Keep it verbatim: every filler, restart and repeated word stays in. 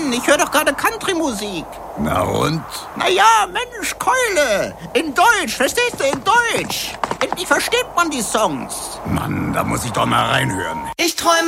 Mann, ich höre doch gerade Country-Musik. Na und? Naja, Mensch, Keule. In Deutsch, verstehst du, in Deutsch. Endlich versteht man die Songs. Mann, da muss ich doch mal reinhören. Ich träume